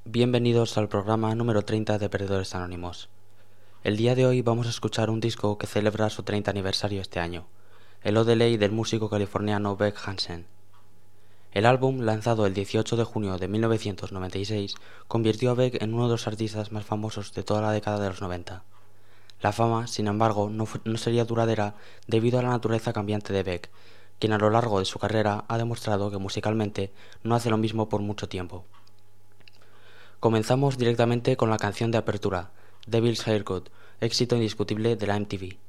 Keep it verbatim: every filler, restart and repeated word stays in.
Bienvenidos al programa número treinta de Perdedores Anónimos. El día de hoy vamos a escuchar un disco que celebra su treinta aniversario este año, el Odelay del músico californiano Beck Hansen. El álbum, lanzado el dieciocho de junio de mil novecientos noventa y seis, convirtió a Beck en uno de los artistas más famosos de toda la década de los noventa. La fama, sin embargo, no, fue, no sería duradera debido a la naturaleza cambiante de Beck, quien a lo largo de su carrera ha demostrado que musicalmente no hace lo mismo por mucho tiempo. Comenzamos directamente con la canción de apertura, Devil's Haircut, éxito indiscutible de la M T V.